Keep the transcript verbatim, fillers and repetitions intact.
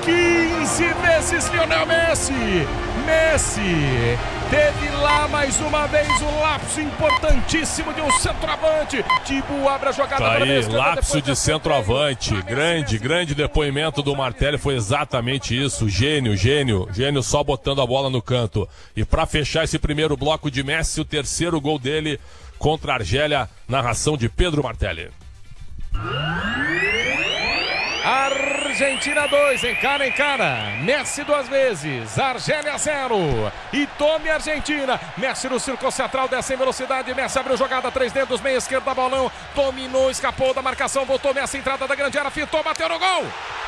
quinze vezes Lionel Messi. Messi teve lá mais uma vez o lapso importantíssimo de um centroavante. Thibaut abre a jogada tá para aí, Messi. lapso de centroavante. Grande, grande depoimento do Martelli, foi exatamente isso. Gênio, gênio, gênio só botando a bola no canto. E para fechar esse primeiro bloco de Messi, o terceiro gol dele contra a Argélia, narração de Pedro Martelli. Argentina dois, encara, encara. Messi duas vezes, Argélia zero. E tome a Argentina. Messi no círculo central, desce em velocidade. Messi abriu jogada, três dedos, meia esquerda, bolão. Dominou, escapou da marcação, voltou Messi, entrada da grande área, fitou, bateu no gol.